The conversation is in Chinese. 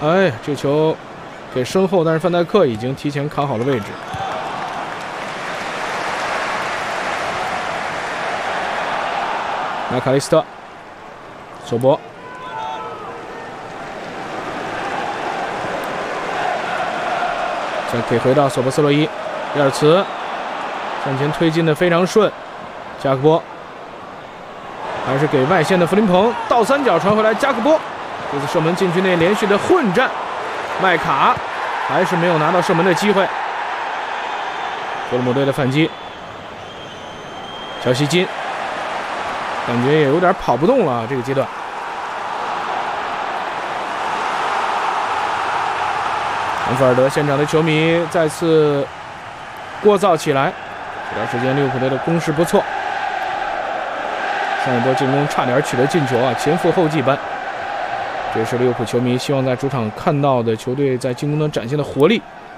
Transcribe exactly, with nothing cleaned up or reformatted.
哎，这球给身后，但是范戴克已经提前卡好了位置。麦卡利斯特，索博，再给回到索博斯洛伊，比尔茨向前推进的非常顺，加克波还是给外线的弗林彭，倒三角传回来，加克波这次射门禁区内连续的混战，麦卡还是没有拿到射门的机会。弗勒姆队的反击，乔西金感觉也有点跑不动了，这个阶段。安菲尔德现场的球迷再次聒噪起来。这段时间利物浦队的攻势不错，上一波进攻差点取得进球啊，前赴后继般。这是利物浦球迷希望在主场看到的球队在进攻端展现的活力